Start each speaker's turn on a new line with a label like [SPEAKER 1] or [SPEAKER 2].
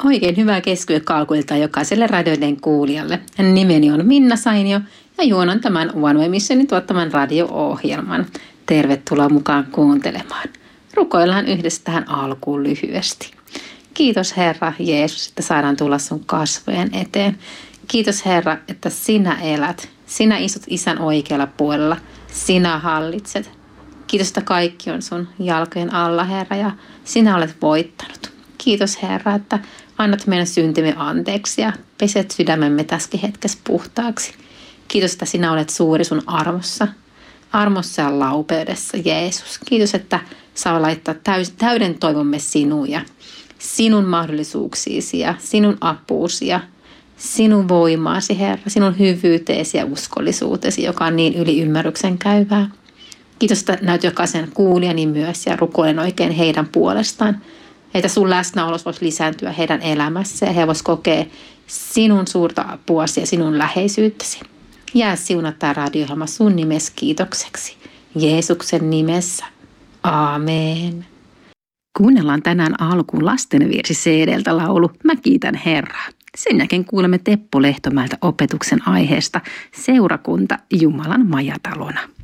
[SPEAKER 1] Oikein hyvää keskiyökalkuilta jokaiselle radioiden kuulijalle. Nimeni on Minna Sainio ja juonan tämän One Way Missionin tuottaman radio-ohjelman. Tervetuloa mukaan kuuntelemaan. Rukoillaan yhdessä tähän alkuun lyhyesti. Kiitos Herra Jeesus, että saadaan tulla sun kasvojen eteen. Kiitos Herra, että sinä elät. Sinä istut Isän oikealla puolella. Sinä hallitset. Kiitos, että kaikki on sun jalkojen alla, Herra, ja sinä olet voittanut. Kiitos Herra, että annat meidän syntimme anteeksi ja peset sydämemme tässäkin hetkessä puhtaaksi. Kiitos, että sinä olet suuri sun armossa ja laupeudessa, Jeesus. Kiitos, että saa laittaa täyden toivomme sinuun ja sinun mahdollisuuksiisi ja sinun apuusi ja sinun voimaasi, Herra, sinun hyvyyteesi ja uskollisuutesi, joka on niin yli ymmärryksen käyvää. Kiitos, että näyt jokaisen kuulijani myös ja rukoilen oikein heidän puolestaan. Että sun läsnäolos voisi lisääntyä heidän elämässä ja he vois kokea sinun suurta apuasi ja sinun läheisyyttäsi. Jää siunata tämä radio-ohjelma sun nimessä kiitokseksi. Jeesuksen nimessä. Aamen. Kuunnellaan tänään alkuun lastenvirsi CD:ltä laulu Mä kiitän Herraa. Sen jälkeen kuulemme Teppo Lehtomäeltä opetuksen aiheesta Seurakunta Jumalan majatalona.